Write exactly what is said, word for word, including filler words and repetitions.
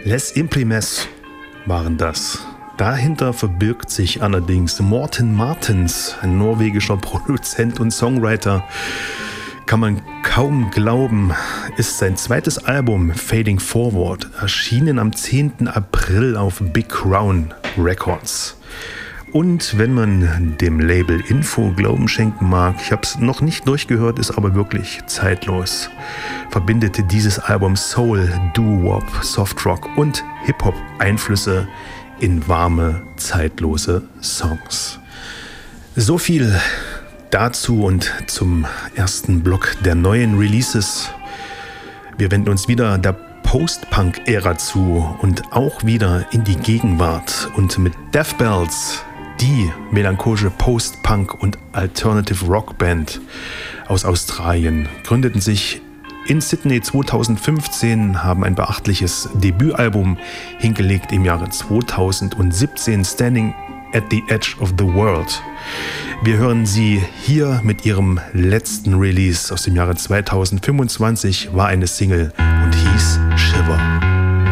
Les Imprimes waren das. Dahinter verbirgt sich allerdings Morten Martens, ein norwegischer Produzent und Songwriter. Kann man kaum glauben, ist sein zweites Album Fading Forward, erschienen am zehnten April auf Big Crown Records. Und wenn man dem Label Info Glauben schenken mag, ich habe es noch nicht durchgehört, ist aber wirklich zeitlos, verbindet dieses Album Soul, Doo-Wop, Softrock und Hip-Hop-Einflüsse in warme, zeitlose Songs. So viel dazu und zum ersten Block der neuen Releases. Wir wenden uns wieder der Post-Punk-Ära zu und auch wieder in die Gegenwart. Und mit Death Bells, die melancholische Post-Punk- und Alternative-Rock-Band aus Australien, gründeten sich in Sydney zweitausendfünfzehn, haben ein beachtliches Debütalbum hingelegt im Jahre zweitausendsiebzehn, Standing at the Edge of the World. Wir hören sie hier mit ihrem letzten Release aus dem Jahre zweitausendfünfundzwanzig, war eine Single und hieß Shiver.